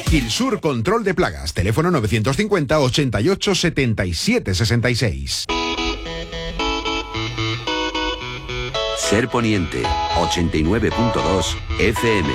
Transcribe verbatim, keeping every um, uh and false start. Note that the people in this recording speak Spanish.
Gilsur Control de Plagas. Teléfono novecientos cincuenta, ochenta y ocho, setenta y siete, sesenta y seis. Ser Poniente, ochenta y nueve punto dos F M.